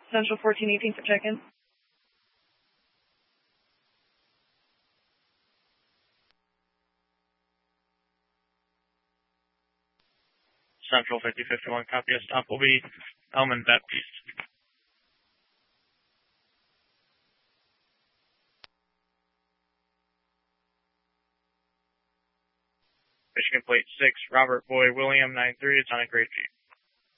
Central 1418 for check-in. Central 5051, copy. A stop will be Elman Baptiste. Michigan Plate 6, Robert Boy William 93, it's on a Great Jeep.